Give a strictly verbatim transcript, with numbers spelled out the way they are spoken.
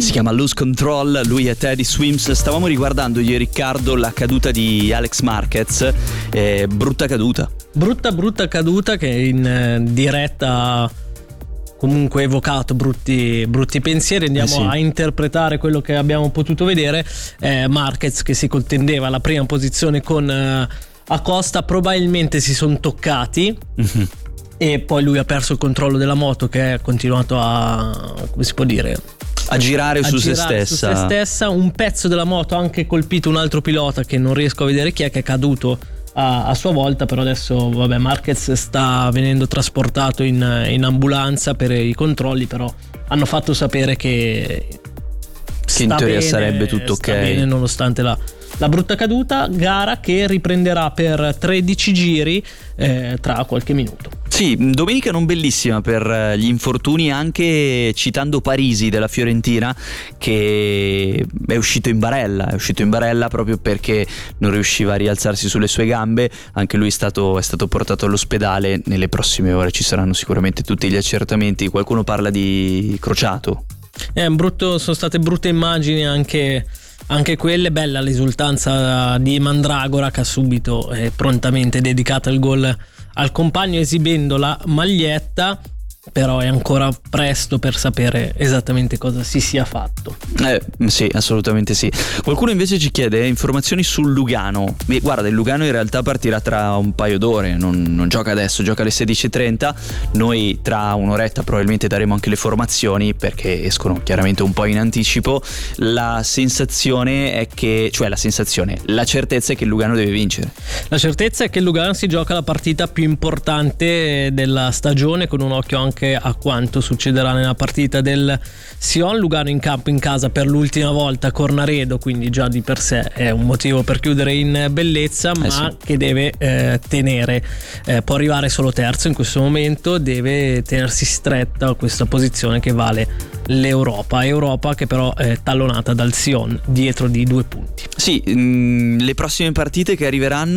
Si chiama Lose Control, lui è Teddy Swims. Stavamo riguardando io e Riccardo la caduta di Alex Marquez, eh, brutta caduta. Brutta brutta caduta che in eh, diretta ha comunque evocato brutti, brutti pensieri. Andiamo eh sì. a interpretare quello che abbiamo potuto vedere. eh, Marquez che si contendeva la prima posizione con eh, Acosta, probabilmente si sono toccati. Mm-hmm. E poi lui ha perso il controllo della moto, che è continuato a, come si può dire, a girare, a su, girare se su se stessa. Un pezzo della moto ha anche colpito un altro pilota che non riesco a vedere chi è, che è caduto a, a sua volta. Però adesso vabbè, Marquez sta venendo trasportato in, in ambulanza per i controlli, però hanno fatto sapere che, che in teoria bene, sarebbe tutto sta ok bene, nonostante la La brutta caduta. Gara che riprenderà per tredici giri eh, tra qualche minuto. Sì, domenica non bellissima per gli infortuni, anche citando Parisi della Fiorentina, che è uscito in barella, è uscito in barella proprio perché non riusciva a rialzarsi sulle sue gambe. Anche lui è stato, è stato portato all'ospedale. Nelle prossime ore ci saranno sicuramente tutti gli accertamenti. Qualcuno parla di crociato. È un brutto, sono state brutte immagini anche Anche quelle. Bella l'esultanza di Mandragora, che ha subito e eh, prontamente dedicato il gol al compagno esibendo la maglietta. Però è ancora presto per sapere esattamente cosa si sia fatto. Eh, sì, assolutamente sì. Qualcuno invece ci chiede informazioni sul Lugano. E guarda, il Lugano in realtà partirà tra un paio d'ore, non, non gioca adesso, gioca alle sedici e trenta. Noi tra un'oretta probabilmente daremo anche le formazioni, perché escono chiaramente un po' in anticipo. La sensazione è che, cioè la sensazione, la certezza è che il Lugano deve vincere. La certezza è che il Lugano si gioca la partita più importante della stagione, con un occhio anche a quanto succederà nella partita del Sion. Lugano in campo in casa per l'ultima volta, Cornaredo, quindi già di per sé è un motivo per chiudere in bellezza, ma eh sì. che deve eh, tenere, eh, può arrivare solo terzo in questo momento, deve tenersi stretta a questa posizione che vale l'Europa Europa che però è tallonata dal Sion dietro di due punti. Sì, mh, le prossime partite che arriveranno